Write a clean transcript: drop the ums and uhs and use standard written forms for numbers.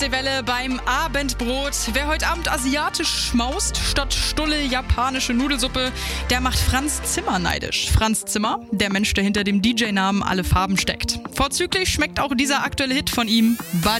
Die Welle beim Abendbrot. Wer heute Abend asiatisch schmaust statt Stulle japanische Nudelsuppe, der macht Franz Zimmer neidisch. Franz Zimmer, der Mensch, der hinter dem DJ-Namen Alle Farben steckt. Vorzüglich schmeckt auch dieser aktuelle Hit von ihm,